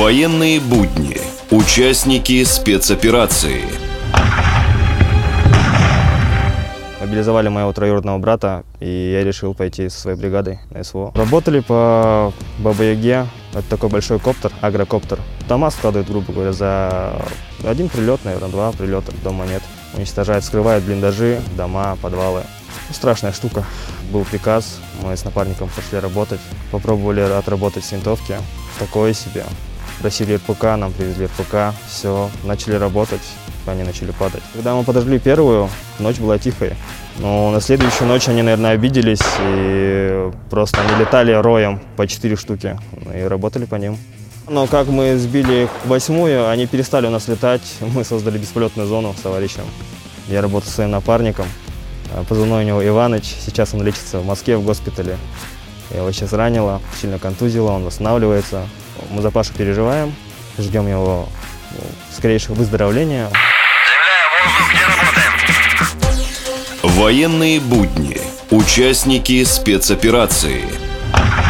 Военные будни. Участники спецоперации. Мобилизовали моего троюродного брата, и я решил пойти со своей бригадой на СВО. Работали по Баба-Яге. Это такой большой коптер, агрокоптер. Дома складывают, грубо говоря, за один прилет, наверное, 2 прилета, дома нет. Уничтожает, скрывает блиндажи, дома, подвалы. Страшная штука. Был приказ, мы с напарником пошли работать. Попробовали отработать с винтовки. Такое себе. Просили РПК, нам привезли РПК. Все, начали работать, они начали падать. Когда мы подожгли первую, ночь была тихой. Но на следующую ночь они, наверное, обиделись и просто они летали роем по 4 штуки и работали по ним. Но как мы сбили их 8-ю, они перестали у нас летать. Мы создали бесполетную зону с товарищем. Я работал со своим напарником. Позывной у него Иваныч. Сейчас он лечится в Москве в госпитале. Я его сейчас ранила, сильно контузила, он восстанавливается. Мы за Пашу переживаем, ждем его скорейшего выздоровления. Военные будни. Участники спецоперации.